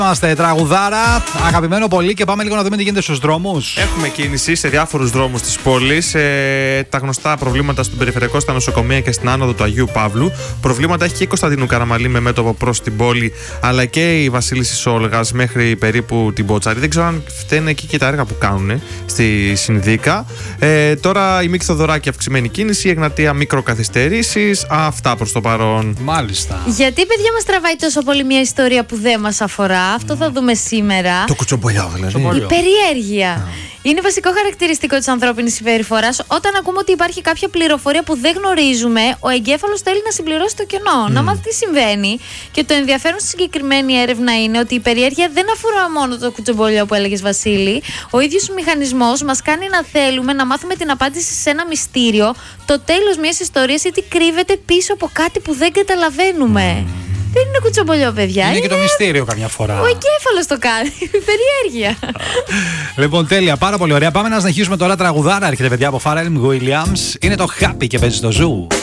Είμαστε τραγουδάρα, αγαπημένο πολύ και πάμε λίγο να δούμε τι γίνεται στους δρόμους. Έχουμε κίνηση σε διάφορους δρόμους της πόλης. Τα γνωστά προβλήματα στον περιφερειακό, στα νοσοκομεία και στην άνοδο του Αγίου Παύλου. Προβλήματα έχει και η Κωνσταντίνου Καραμαλή με μέτωπο προς την πόλη, αλλά και η Βασίλισσης Όλγας μέχρι περίπου την Μπότσαρη. Δεν ξέρω αν φταίνε εκεί και τα έργα που κάνουν στη Συνδίκα. Τώρα η Μίκη Θοδωράκη, αυξημένη κίνηση, η Εγνατία μικροκαθυστερήσεις. Αυτά προς το παρόν. Μάλιστα. Γιατί, παιδιά, μας τραβάει τόσο πολύ μια ιστορία που δεν μας αφορά? Αυτό θα δούμε σήμερα. Το κουτσομπολιό δηλαδή. Η περιέργεια. Είναι βασικό χαρακτηριστικό της ανθρώπινης συμπεριφοράς. Όταν ακούμε ότι υπάρχει κάποια πληροφορία που δεν γνωρίζουμε, ο εγκέφαλος θέλει να συμπληρώσει το κενό, να μάθει τι συμβαίνει. Και το ενδιαφέρον στη συγκεκριμένη έρευνα είναι ότι η περιέργεια δεν αφορά μόνο το κουτσομπολιό που έλεγες, Βασίλη. Ο ίδιος ο μηχανισμός μας κάνει να θέλουμε να μάθουμε την απάντηση σε ένα μυστήριο, το τέλος μιας ιστορίας ή τι κρύβεται πίσω από κάτι που δεν καταλαβαίνουμε. Δεν είναι κουτσομπολιό, παιδιά. Είναι και το μυστήριο καμιά φορά. Ο εγκέφαλος το κάνει. Περιέργεια. Λοιπόν, τέλεια, πάρα πολύ ωραία. Πάμε να συνεχίσουμε τώρα τραγουδάρα. Έρχεται, παιδιά, από Pharrell Williams. Είναι το Happy και παίζει στο Zoo.